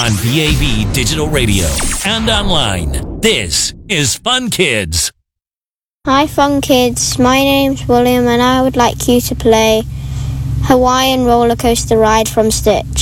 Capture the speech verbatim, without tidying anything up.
on V A B Digital Radio and online. This is Fun Kids. Hi Fun Kids, my name's William and I would like you to play Hawaiian Roller Coaster Ride from Stitch.